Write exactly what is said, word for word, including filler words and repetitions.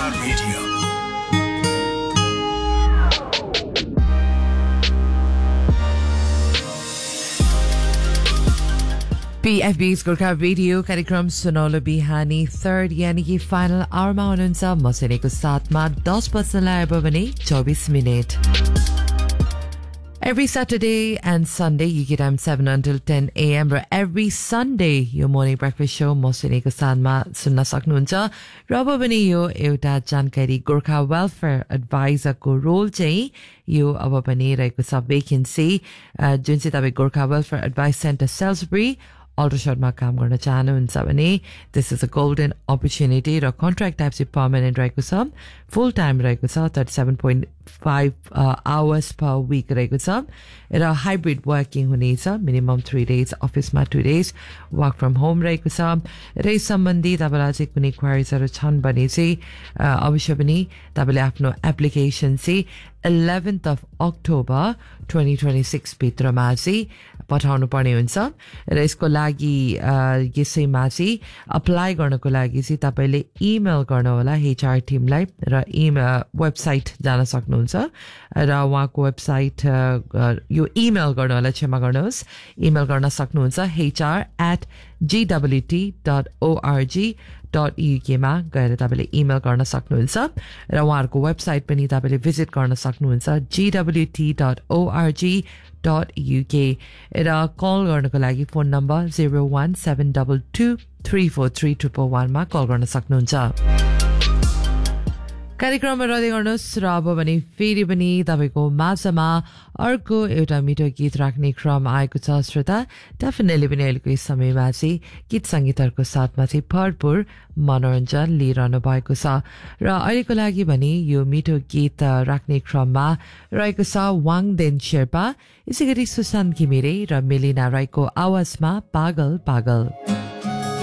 Radio. P F B's Gorkha radio कार्यक्रम सुनौलो बिहानी थर्ड यानी कि फाइनल आवरमा हुनुहुन्छ मसिनेको साथमा दस बज्नलाई अब भने चौबीस minute. Every Saturday and Sunday you get time seven until ten a m र every Sunday your morning breakfast show मसिनेको साथमा सुन्न सक्नुहुन्छ. र अब भने यो एउटा जानकारी गोर्खा वेलफेयर एडभाइजरको रोल चाहिँ यो अब पनि रहेको छ भेकेन्सी जुन चाहिँ तपाईं गोर्खा वेलफेयर एडभाइस सेन्टर सेल्सबरी अल्ट्रासाउन्डमा काम गर्न चाहनुहुन्छ भने this is a golden opportunity र कन्ट्र्याक्ट टाइप चाहिँ पर्मानेन्ट रहेको छ. फुल टाइम रहेको छ thirty seven point five hours per week रहेको छ र हाइब्रिड वर्किङ हुनेछ. मिनिमम थ्री डेज अफिसमा two days work from home रहेको छ. र यस सम्बन्धी तपाईँलाई चाहिँ कुनै क्वारिजहरू छन् भने चाहिँ अवश्य पनि तपाईँले आफ्नो एप्लिकेसन चाहिँ eleventh of October twenty twenty six भित्रमा चाहिँ पठाउनु पर्ने हुन्छ. र यसको लागि यसैमा चाहिँ अप्लाई गर्नको लागि चाहिँ तपाईँले इमेल गर्नुहोला एचआर टिमलाई र इमेल वेबसाइट जान सक्नुहुन्छ र उहाँको वेबसाइट यो इमेल गर्नुहोला क्षमा गर्नुहोस् इमेल गर्न सक्नुहुन्छ HR at जीडब्ल्युटी dot ORG dot युकेमा गएर तपाईँले इमेल गर्न सक्नुहुन्छ र उहाँहरूको वेबसाइट पनि तपाईँले भिजिट गर्न सक्नुहुन्छ जीडब्ल्युटी डट ओआरजी डट युके र कल गर्नको लागि phone number zero one seven double two three four three triple वानमा कल गर्न सक्नुहुन्छ. कार्यक्रममा रहँदै गर्नुहोस् र अब भने फेरि पनि तपाईँको माझमा अर्को एउटा मिठो गीत राख्ने क्रम आएको छ. श्रोता डेफिनेटली पनि अहिलेको यस समयमा चाहिँ गीत सङ्गीतहरूको साथमा चाहिँ भरपुर मनोरञ्जन लिइरहनु भएको छ. र अहिलेको लागि भने यो मिठो गीत राख्ने क्रममा रहेको छ वाङदेन शेर्पा, यसै गरी सुशान्त घिमिरे र मेलिना राईको आवाजमा पागल पागल.